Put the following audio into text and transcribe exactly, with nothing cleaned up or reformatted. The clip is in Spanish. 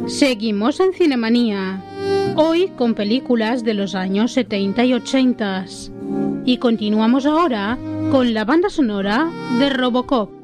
Seguimos en Cinemanía, hoy con películas de los años setenta y ochenta. Y continuamos ahora con la banda sonora de Robocop.